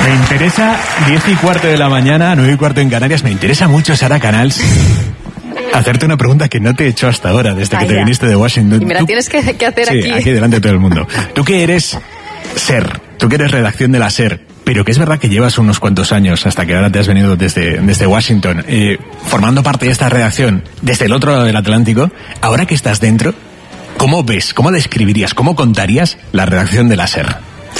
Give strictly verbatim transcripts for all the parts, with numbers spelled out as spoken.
Me interesa, diez y cuarto de la mañana, nueve y cuarto en Canarias, me interesa mucho, Sara Canals, hacerte una pregunta que no te he hecho hasta ahora, desde que ah, te ya. viniste de Washington. Y me la ¿Tú? tienes que, que hacer sí, aquí. aquí delante de todo el mundo. Tú que eres SER, tú que eres redacción de la SER, pero que es verdad que llevas unos cuantos años, hasta que ahora te has venido desde, desde Washington, eh, formando parte de esta redacción desde el otro lado del Atlántico, ahora que estás dentro, ¿cómo ves, cómo describirías, cómo contarías la redacción de la SER?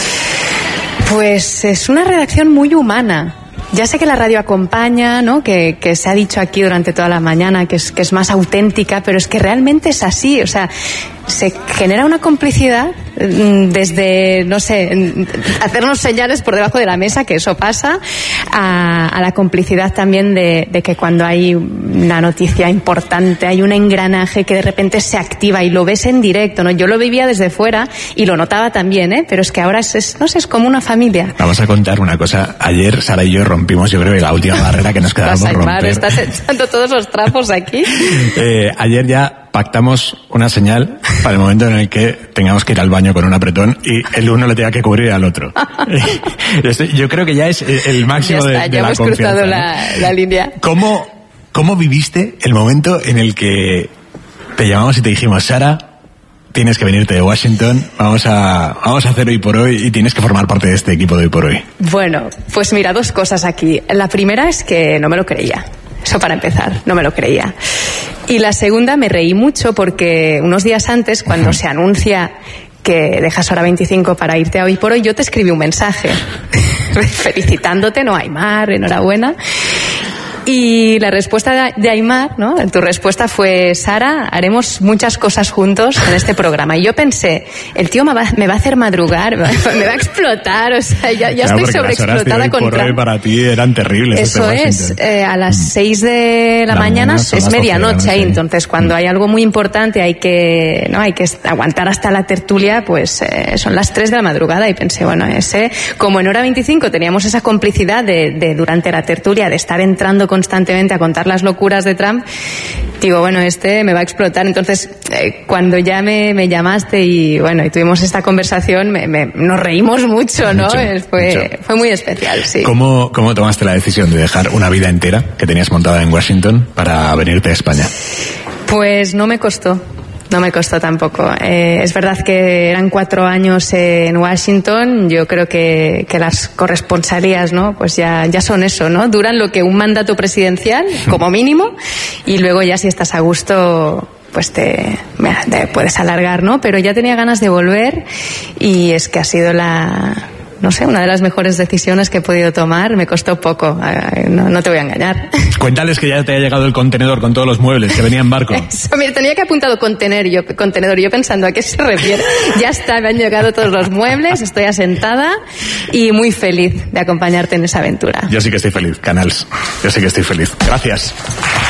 Pues es una redacción muy humana. Ya sé que la radio acompaña, ¿no? Que, que se ha dicho aquí durante toda la mañana que es, que es más auténtica, pero es que realmente es así. O sea, se genera una complicidad desde, no sé, hacernos señales por debajo de la mesa, que eso pasa, a, a la complicidad también de, de que cuando hay una noticia importante, hay un engranaje que de repente se activa y lo ves en directo, ¿no? Yo lo vivía desde fuera y lo notaba también, ¿eh? Pero es que ahora es, es no sé, es como una familia. Vamos a contar una cosa. Ayer Sara y yo rompimos, yo creo, la última barrera que nos quedaba por romper. Estás echando todos los trapos aquí. eh, ayer ya pactamos una señal para el momento en el que tengamos que ir al baño con un apretón y el uno le tenga que cubrir al otro. Yo creo que ya es el máximo ya está, de, de ya la hemos confianza, cruzado ¿no? la, la línea. ¿Cómo, ¿Cómo viviste el momento en el que te llamamos y te dijimos, Sara, tienes que venirte de Washington, vamos a, vamos a hacer Hoy por Hoy y tienes que formar parte de este equipo de Hoy por Hoy? Bueno, pues mira, dos cosas aquí. La primera es que no me lo creía. Eso para empezar, no me lo creía. Y la segunda, me reí mucho porque unos días antes, cuando uh-huh. se anuncia que dejas Hora veinticinco para irte a Hoy por Hoy, yo te escribí un mensaje felicitándote, no, Aimar, enhorabuena. Y la respuesta de Aimar, ¿no? Tu respuesta fue, Sara, haremos muchas cosas juntos en este programa. Y yo pensé, el tío me va, me va a hacer madrugar, me va, me va a explotar, o sea, ya, ya claro, estoy sobreexplotada con Trump. Hoy para ti eran terribles. Eso es, eh, a las seis de la, la mañana, mañana es medianoche ahí, entonces cuando hay algo muy importante hay que, ¿no? Hay que aguantar hasta la tertulia, pues eh, son las tres de la madrugada y pensé, bueno, ese, como en Hora veinticinco teníamos esa complicidad de, de durante la tertulia, de estar entrando constantemente a contar las locuras de Trump, digo, bueno, este me va a explotar. Entonces, eh, cuando ya me, me llamaste y bueno, y tuvimos esta conversación, me, me, nos reímos mucho, ¿no? Mucho, fue, mucho. fue muy especial, sí. ¿Cómo, ¿Cómo tomaste la decisión de dejar una vida entera que tenías montada en Washington para venirte a España? Pues no me costó. No me costó tampoco. Eh, es verdad que eran cuatro años en Washington. Yo creo que, que las corresponsalías, ¿no? Pues ya, ya son eso, ¿no? Duran lo que un mandato presidencial, como mínimo, y luego ya si estás a gusto, pues te, te puedes alargar, ¿no? Pero ya tenía ganas de volver y es que ha sido la, no sé, una de las mejores decisiones que he podido tomar. Me costó poco, no, no te voy a engañar. Cuéntales que ya te ha llegado el contenedor con todos los muebles, que venía en barco. Eso, mira, tenía que apuntado contener, yo, contenedor, yo pensando a qué se refiere. Ya está, me han llegado todos los muebles, estoy asentada y muy feliz de acompañarte en esa aventura. Yo sí que estoy feliz, Canals. Yo sí que estoy feliz. Gracias.